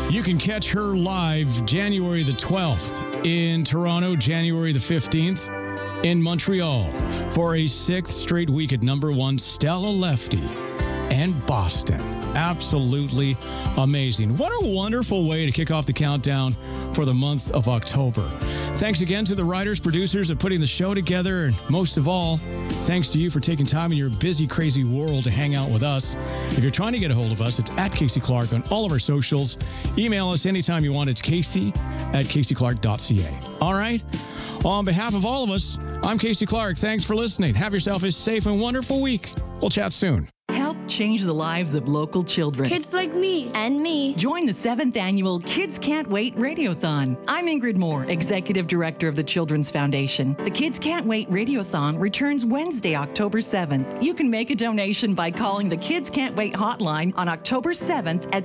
You can catch her live January the 12th in Toronto, January the 15th in Montreal for a 6th straight week at number 1, Stella Lefty and Boston. Absolutely amazing. What a wonderful way to kick off the countdown for the month of October. Thanks again to the writers, producers of putting the show together, and most of all, thanks to you for taking time in your busy, crazy world to hang out with us. If you're trying to get a hold of us, it's at Casey Clark on all of our socials. Email us anytime you want. It's casey@caseyclark.ca. All right? On behalf of all of us, I'm Casey Clark. Thanks for listening. Have yourself a safe and wonderful week. We'll chat soon. Help change the lives of local children. Kids like me. And me. Join the 7th annual Kids Can't Wait Radiothon. I'm Ingrid Moore, Executive Director of the Children's Foundation. The Kids Can't Wait Radiothon returns Wednesday, October 7th. You can make a donation by calling the Kids Can't Wait hotline on October 7th at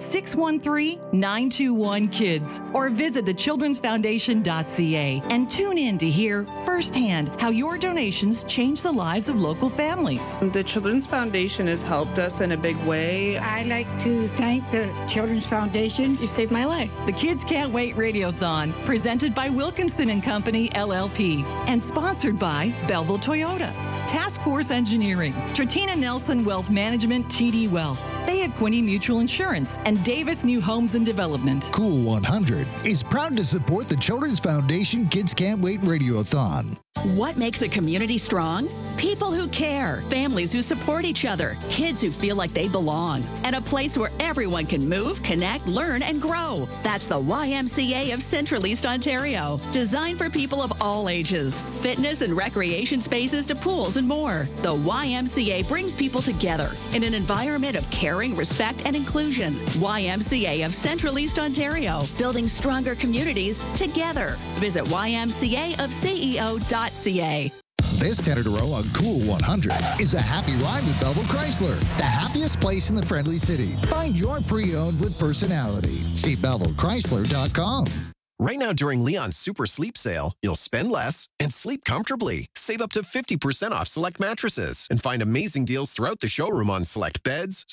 613-921-KIDS or visit thechildrensfoundation.ca and tune in to hear firsthand how your donations change the lives of local families. The Children's Foundation has helped us in a big way. I'd like to thank the Children's Foundation. You saved my life. The Kids Can't Wait Radiothon, presented by Wilkinson & Company, LLP, and sponsored by Belleville Toyota, Task Force Engineering, Tratina Nelson Wealth Management, TD Wealth, Bay of Quinte Mutual Insurance, and Davis New Homes and Development. Cool 100 is proud to support the Children's Foundation Kids Can't Wait Radiothon. What makes a community strong? People who care, families who support each other, kids who feel like they belong, and a place where everyone can move, connect, learn, and grow. That's the YMCA of Central East Ontario. Designed for people of all ages. Fitness and recreation spaces to pools and more. The YMCA brings people together in an environment of caring, respect, and inclusion. YMCA of Central East Ontario. Building stronger communities together. Visit ymcaofceo.ca. This 10 in a row on Cool 100 is a happy ride with Belleville Chrysler, the happiest place in the friendly city. Find your pre-owned with personality. See BellevilleChrysler.com. Right now during Leon's Super Sleep Sale, you'll spend less and sleep comfortably. Save up to 50% off select mattresses and find amazing deals throughout the showroom on select beds,